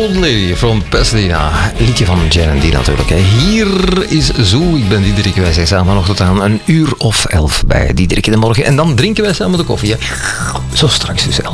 Old Lady from Pasadena. Liedje van Jan D natuurlijk. Hè. Hier is Zo, ik ben Diederik. Wij zijn samen nog tot aan 11:00 bij Diederik in de morgen. En dan drinken wij samen de koffie. Hè. Zo straks dus